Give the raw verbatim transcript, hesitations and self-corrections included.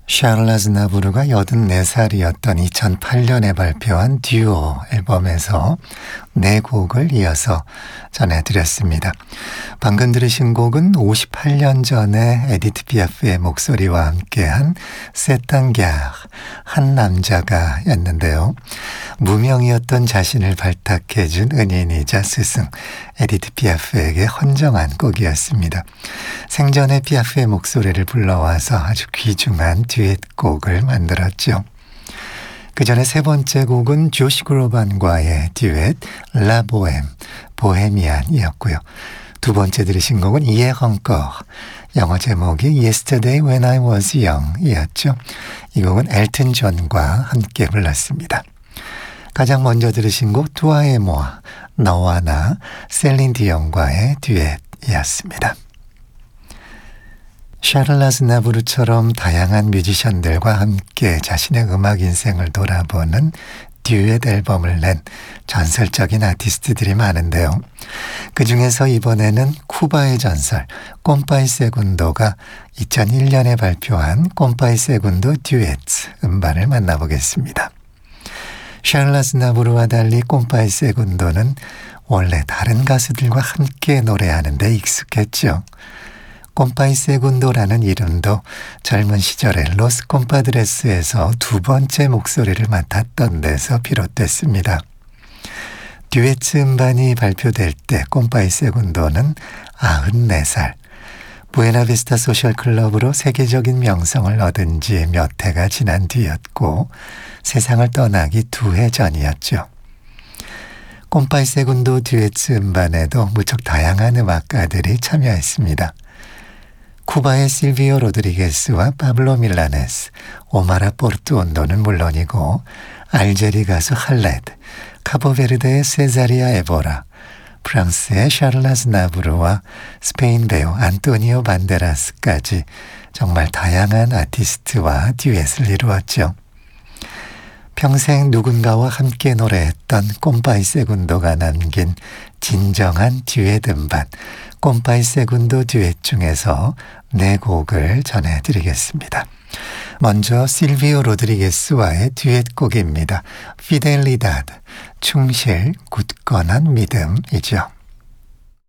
샤를 아즈나부르가 여든네 살이었던 이천팔 년에 발표한 듀오 앨범에서 네 곡을 이어서 전해드렸습니다. 방금 들으신 곡은 오십팔 년 전에 에디트 피아프의 목소리와 함께한 세탄갸 한 남자가 였는데요. 무명이었던 자신을 발탁해준 은인이자 스승 에디트 피아프에게 헌정한 곡이었습니다. 생전에 피아프의 목소리를 불러와서 아주 귀중한 듀엣곡을 만들었죠. 그 전에 세 번째 곡은 조시 그로반과의 듀엣 라 보엠, 보헤미안이었고요. 두 번째 들으신 곡은 이에 헝꺼, 영어 제목이 Yesterday When I Was Young 이었죠. 이 곡은 엘튼 존과 함께 불렀습니다. 가장 먼저 들으신 곡 투아에 모아, 너와 나, 셀린 디온과의 듀엣이었습니다. 샤를 아즈나부르처럼 다양한 뮤지션들과 함께 자신의 음악 인생을 돌아보는 듀엣 앨범을 낸 전설적인 아티스트들이 많은데요. 그 중에서 이번에는 쿠바의 전설 꼼파이 세군도가 이천일 년에 발표한 꼼파이 세군도 듀엣 음반을 만나보겠습니다. 샤를 아즈나부르와 달리 꼼파이 세군도는 원래 다른 가수들과 함께 노래하는 데 익숙했죠. 꼼파이 세군도라는 이름도 젊은 시절에 로스 콤파드레스에서 두 번째 목소리를 맡았던 데서 비롯됐습니다. 듀엣 음반이 발표될 때 꼼파이 세군도는 아흔네 살, 부에나비스타 소셜클럽으로 세계적인 명성을 얻은 지 몇 해가 지난 뒤였고 세상을 떠나기 두 해 전이었죠. 꼼파이 세군도 듀엣 음반에도 무척 다양한 음악가들이 참여했습니다. 쿠바의 실비오 로드리게스와 파블로 밀라네스, 오마라 포르투온도는 물론이고 알제리 가수 할레드, 카보베르데의 세자리아 에보라, 프랑스의 샤를 아즈나부르와 스페인 배우 안토니오 반데라스까지 정말 다양한 아티스트와 듀엣을 이루었죠. 평생 누군가와 함께 노래했던 꼼파이 세군도가 남긴 진정한 듀엣 음반 꼼파이 세군도 듀엣 중에서 네 곡을 전해드리겠습니다. 먼저 실비오 로드리게스와의 듀엣곡입니다. 피델리다드, 충실, 굳건한 믿음이죠.